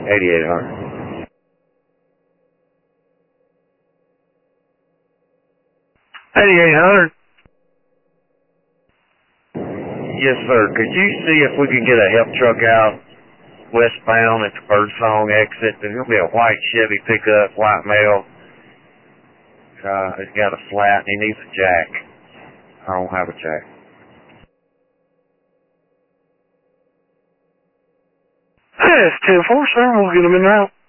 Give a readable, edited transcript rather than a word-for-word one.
8800. 8800. Yes, sir. Could you see if we can get a help truck out westbound at the Birdsong exit? There's going to be a white Chevy pickup, white male. He's got a flat and he needs a jack. I don't have a jack. Yes, 10-4, sir. We'll get him in route.